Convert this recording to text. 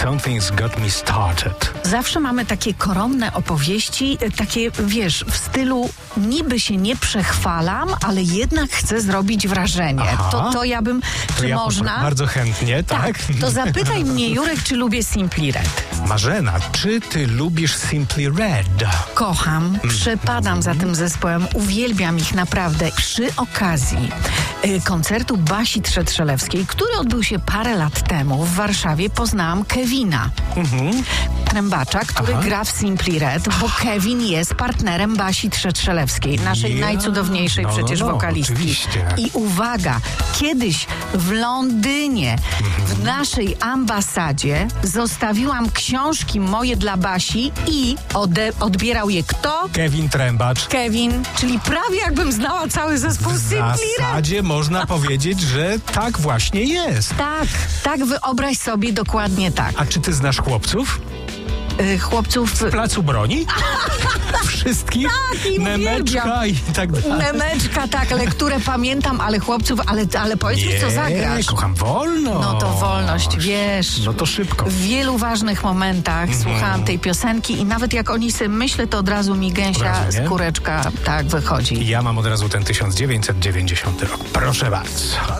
Something's Got Me Started. Zawsze mamy takie koronne opowieści, takie, wiesz, w stylu niby się nie przechwalam, ale jednak chcę zrobić wrażenie. Aha. To ja bym, czy Ja można? bardzo chętnie, tak? To zapytaj mnie, Jurek, czy lubię Simply Red. Marzena, czy ty lubisz Simply Red? Kocham, przepadam za tym zespołem, uwielbiam ich naprawdę. Przy okazji koncertu Basi Trzetrzelewskiej, który odbył się parę lat temu w Warszawie, poznałam Kevina, trębacza, który gra w Simply Red, bo Kevin jest partnerem Basi Trzetrzelewskiej, naszej najcudowniejszej przecież wokalistki. Oczywiście. I uwaga, kiedyś w Londynie, w naszej ambasadzie zostawiłam książki moje dla Basi i odbierał je kto? Kevin Trębacz. Kevin, czyli prawie jakbym znała cały zespół W Simply Red. zasadzie można powiedzieć, że tak właśnie jest. Tak, wyobraź sobie dokładnie tak. A czy ty znasz chłopców? Chłopców... Placu Broni? Wszystkich? Tak, i Nemeczka uwielbiam. i tak dalej. Nemeczka, tak, ale które pamiętam, ale chłopców, ale powiedz mi, co zagrasz. Kocham wolność. No to wolność, wiesz. No to szybko. W wielu ważnych momentach słuchałam tej piosenki i nawet jak o niej sobie myślę, to od razu mi gęsia Od razu, nie? skóreczka tak wychodzi. Ja mam od razu ten 1990 rok. Proszę bardzo.